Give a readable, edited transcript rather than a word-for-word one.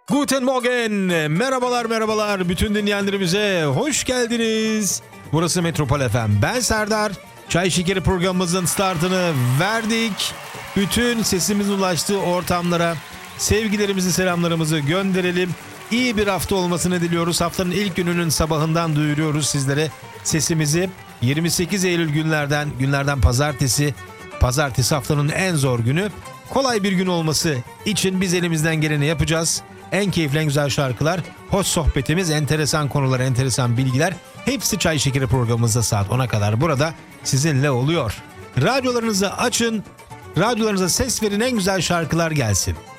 Guten Morgen, merhabalar bütün dinleyenlerimize hoş geldiniz. Burası Metropol FM, ben Serdar. Çay Şekeri programımızın startını verdik. Bütün sesimizin ulaştığı ortamlara sevgilerimizi, selamlarımızı gönderelim. İyi bir hafta olmasını diliyoruz. Haftanın ilk gününün sabahından duyuruyoruz sizlere sesimizi. 28 Eylül günlerden pazartesi haftanın en zor günü. Kolay bir gün olması için biz elimizden geleni yapacağız. En keyifli, en güzel şarkılar, hoş sohbetimiz, enteresan konular, enteresan bilgiler hepsi Çay Şekeri programımızda saat 10'a kadar burada sizinle oluyor. Radyolarınızı açın, radyolarınıza ses verin, en güzel şarkılar gelsin.